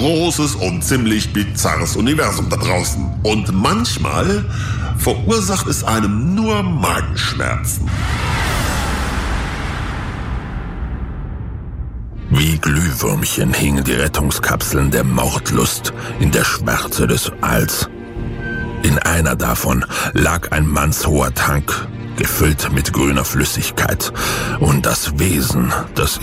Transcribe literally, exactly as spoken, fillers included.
großes und ziemlich bizarres Universum da draußen. Und manchmal verursacht es einem nur Magenschmerzen. Wie Glühwürmchen hingen die Rettungskapseln der Mordlust in der Schwärze des Alls. In einer davon lag ein mannshoher Tank, gefüllt mit grüner Flüssigkeit, und das Wesen, das